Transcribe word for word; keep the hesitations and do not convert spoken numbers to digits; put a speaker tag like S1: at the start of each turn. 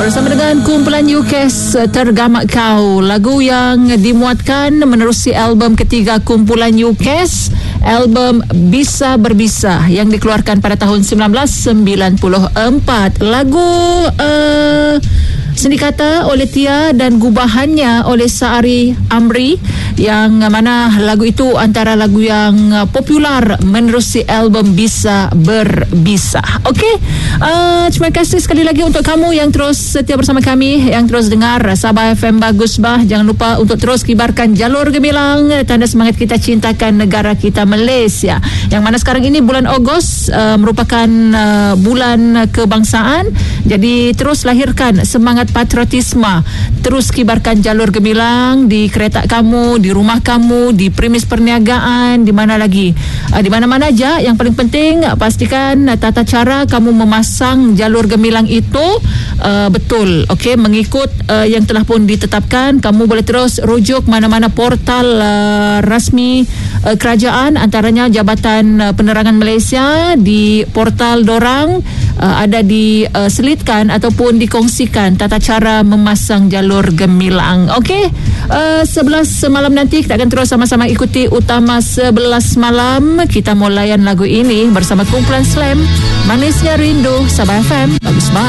S1: Bersama dengan kumpulan U K S Tergamak Kau, lagu yang dimuatkan menerusi album ketiga kumpulan U K S, album Bisa Berbisa yang dikeluarkan pada tahun sembilan belas sembilan puluh empat. Lagu uh, sendikata oleh Tia dan gubahannya oleh Saari Amri, yang mana lagu itu antara lagu yang popular menerusi album Bisa Berbisa. Okey, uh, terima kasih sekali lagi untuk kamu yang terus setia bersama kami, yang terus dengar Sabah F M Bagus Bah. Jangan lupa untuk terus kibarkan jalur gemilang, tanda semangat kita cintakan negara kita Malaysia, yang mana sekarang ini bulan Ogos uh, merupakan uh, bulan kebangsaan. Jadi terus lahirkan semangat patriotisme, terus kibarkan jalur gemilang di kereta kamu, di rumah kamu, di premis perniagaan, di mana lagi, uh, di mana-mana aja. Yang paling penting uh, pastikan uh, tata cara kamu memasang jalur gemilang itu uh, betul, okey, mengikut uh, yang telah pun ditetapkan. Kamu boleh terus rujuk mana-mana portal uh, rasmi uh, kerajaan, antaranya Jabatan uh, Penerangan Malaysia. Di portal dorang uh, ada diselitkan uh, ataupun dikongsikan tata cara memasang jalur gemilang. Okey, uh, sebelas malam nanti kita akan terus sama-sama ikuti utama sebelas malam. Kita mau layan lagu ini bersama kumpulan Slam, Manisnya Rindu, Sabah F M Bagus Bah.